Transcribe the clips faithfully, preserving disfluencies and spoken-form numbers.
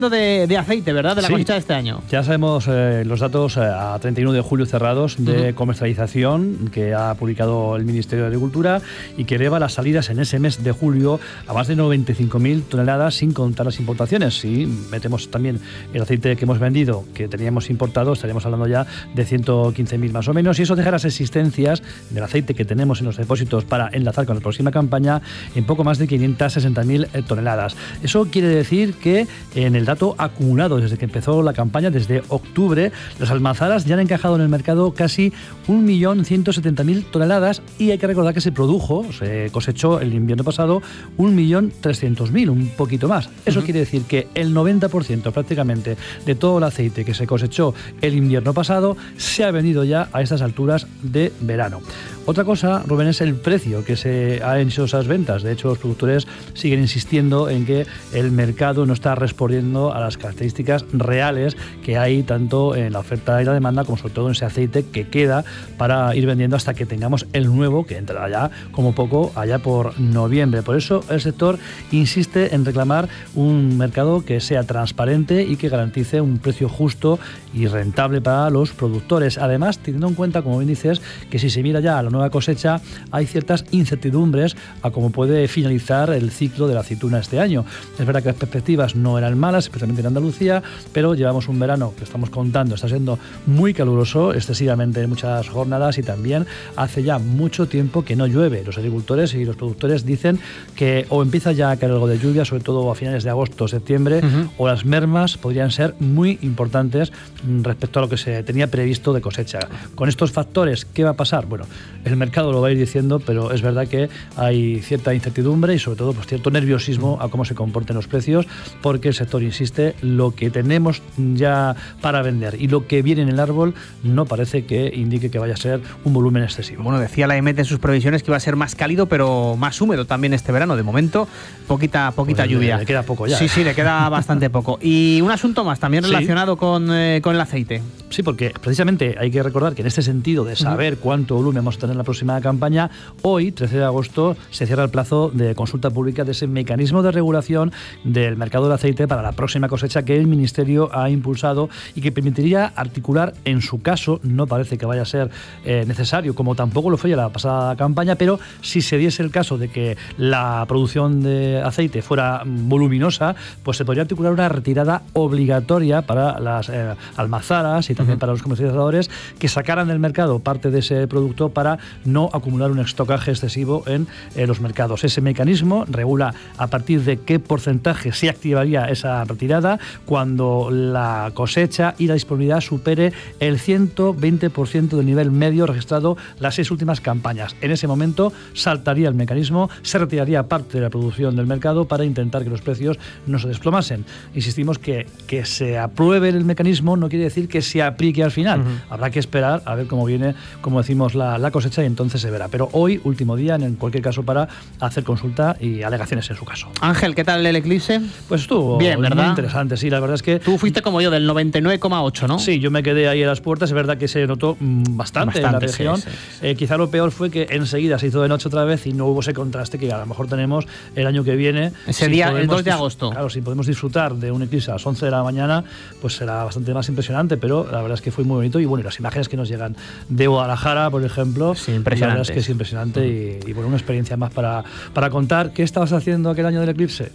De, de aceite, ¿verdad? De la sí, cosecha de este año. Ya sabemos eh, los datos eh, a treinta y uno de julio cerrados de uh-huh. comercialización que ha publicado el Ministerio de Agricultura y que eleva las salidas en ese mes de julio a más de noventa y cinco mil toneladas sin contar las importaciones. Si metemos también el aceite que hemos vendido, que teníamos importado, estaríamos hablando ya de ciento quince mil más o menos, y eso deja las existencias del aceite que tenemos en los depósitos para enlazar con la próxima campaña en poco más de quinientas sesenta mil toneladas. Eso quiere decir que en el dato acumulado desde que empezó la campaña, desde octubre, las almazaras ya han encajado en el mercado casi un millón ciento setenta mil toneladas, y hay que recordar que se produjo, se cosechó el invierno pasado un millón trescientos mil, un poquito más. Eso uh-huh. quiere decir que el noventa por ciento prácticamente de todo el aceite que se cosechó el invierno pasado se ha vendido ya a estas alturas de verano. Otra cosa, Rubén, es el precio que se ha hecho esas ventas. De hecho, los productores siguen insistiendo en que el mercado no está respondiendo a las características reales que hay tanto en la oferta y la demanda, como sobre todo en ese aceite que queda para ir vendiendo hasta que tengamos el nuevo, que entrará ya como poco allá por noviembre. Por eso el sector insiste en reclamar un mercado que sea transparente y que garantice un precio justo y rentable para los productores. Además, teniendo en cuenta, como bien dices, que si se mira ya a la nueva cosecha, hay ciertas incertidumbres a cómo puede finalizar el ciclo de la aceituna este año. Es verdad que las perspectivas no eran malas, especialmente en Andalucía, pero llevamos un verano que estamos contando, está siendo muy caluroso, excesivamente en muchas jornadas, y también hace ya mucho tiempo que no llueve. Los agricultores y los productores dicen que o empieza ya a caer algo de lluvia, sobre todo a finales de agosto o septiembre, uh-huh. o las mermas podrían ser muy importantes respecto a lo que se tenía previsto de cosecha. Con estos factores, ¿qué va a pasar? Bueno, el mercado lo va a ir diciendo, pero es verdad que hay cierta incertidumbre y sobre todo pues, cierto nerviosismo a cómo se comporten los precios, porque el sector insiste, lo que tenemos ya para vender y lo que viene en el árbol no parece que indique que vaya a ser un volumen excesivo. Bueno, decía la E M E T en sus previsiones que iba a ser más cálido, pero más húmedo también este verano. De momento, poquita, poquita pues lluvia. Le, le queda poco ya. Sí, ¿eh? sí, le queda bastante poco. Y un asunto más, también relacionado sí. con, eh, con el aceite. Sí, porque precisamente hay que recordar que en este sentido de saber uh-huh. cuánto volumen vamos a tener en la próxima campaña, hoy, trece de agosto, se cierra el plazo de consulta pública de ese mecanismo de regulación del mercado del aceite para la próxima cosecha que el Ministerio ha impulsado y que permitiría articular, en su caso, no parece que vaya a ser eh, necesario, como tampoco lo fue ya la pasada campaña, pero si se diese el caso de que la producción de aceite fuera voluminosa, pues se podría articular una retirada obligatoria para las eh, almazaras y también uh-huh. para los comercializadores que sacaran del mercado parte de ese producto para no acumular un estocaje excesivo en eh, los mercados. Ese mecanismo regula a partir de qué porcentaje se activaría esa retirada cuando la cosecha y la disponibilidad supere el ciento veinte por ciento del nivel medio registrado las seis últimas campañas. En ese momento saltaría el mecanismo, se retiraría parte de la producción del mercado para intentar que los precios no se desplomasen. Insistimos que que se apruebe el mecanismo no quiere decir que se aplique al final. Uh-huh. Habrá que esperar a ver cómo viene, como decimos, la, la cosecha, y entonces se verá. Pero hoy, último día, en cualquier caso, para hacer consulta y alegaciones en su caso. Ángel, ¿qué tal el eclipse? Pues estuvo bien, ¿verdad? Muy interesante, sí, la verdad es que... Tú fuiste como yo, del noventa y nueve coma ocho, ¿no? Sí, yo me quedé ahí a las puertas, es verdad que se notó bastante, bastante en la región. Sí, sí, sí. Eh, quizá lo peor fue que enseguida se hizo de noche otra vez y no hubo ese contraste que a lo mejor tenemos el año que viene. Ese si día, el dos de agosto. Claro, si podemos disfrutar de un eclipse a las once de la mañana, pues será bastante más impresionante, pero la verdad es que fue muy bonito. Y bueno, y las imágenes que nos llegan de Guadalajara, por ejemplo, sí, impresionante. La verdad es que es impresionante y, y bueno, una experiencia más para, para contar. ¿Qué estabas haciendo aquel año del eclipse?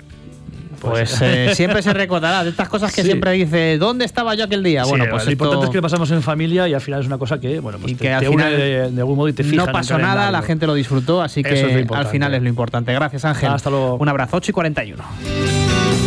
Pues eh, siempre se recordará de estas cosas que sí. siempre dice, ¿dónde estaba yo aquel día? Sí, bueno, pues lo esto... importante es que lo pasamos en familia y al final es una cosa que, bueno, pues y te, que al te final une de, de algún modo y te fija. No pasó nada, la gente lo disfrutó, así que al final es lo importante. Gracias, Ángel. Hasta luego. Un abrazo, ocho y cuarenta y uno.